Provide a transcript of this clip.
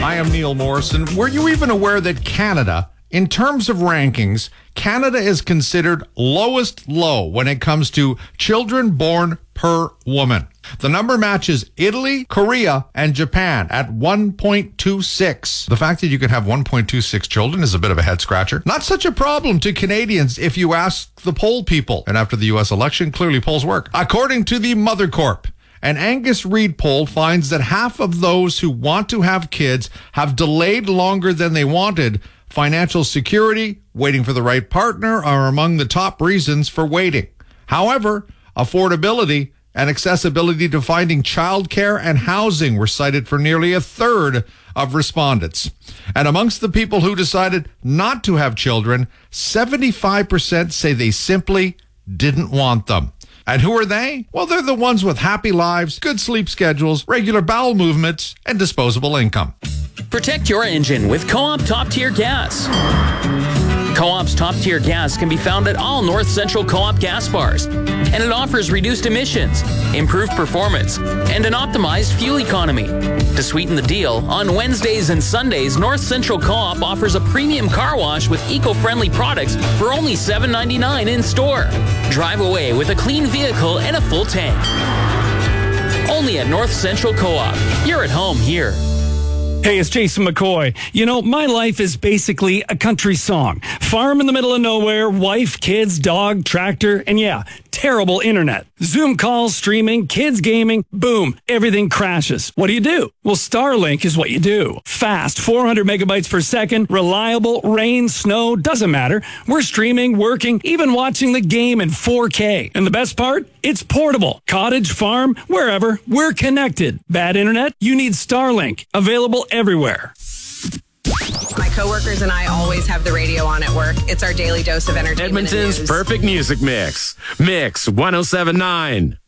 I am Neil Morrison. Were you even aware that Canada, in terms of rankings, Canada is considered lowest low when it comes to children born per woman? The number matches Italy, Korea, and Japan at 1.26. The fact that you can have 1.26 children is a bit of a head scratcher. Not such a problem to Canadians if you ask the poll people. And after the U.S. election, clearly polls work. According to the Mother Corp, an Angus Reid poll finds that half of those who want to have kids have delayed longer than they wanted. Financial security, waiting for the right partner are among the top reasons for waiting. However, affordability and accessibility to finding childcare and housing were cited for nearly a third of respondents. And amongst the people who decided not to have children, 75% say they simply didn't want them. And who are they? Well, they're the ones with happy lives, good sleep schedules, regular bowel movements, and disposable income. Protect your engine with Co-op Top Tier Gas. Co-op's Top Tier Gas can be found at all North Central Co-op gas bars, and it offers reduced emissions, improved performance, and an optimized fuel economy. To sweeten the deal, on Wednesdays and Sundays, North Central Co-op offers a premium car wash with eco-friendly products for only $7.99 in store. Drive away with a clean vehicle and a full tank. Only at North Central Co-op. You're at home here. Hey, it's Jason McCoy. You know, my life is basically a country song. Farm in the middle of nowhere, wife, kids, dog, tractor, and yeah, terrible internet. Zoom calls, streaming, kids gaming, boom, everything crashes. What do? Well, Starlink is what you do. Fast, 400 megabytes per second, reliable, rain, snow, doesn't matter. We're streaming, working, even watching the game in 4K. And the best part? It's portable. Cottage, farm, wherever, we're connected. Bad internet? You need Starlink. Available everywhere. My coworkers and I always have the radio on at work. It's our daily dose of entertainment. Edmonton's perfect music mix. Mix 107.9.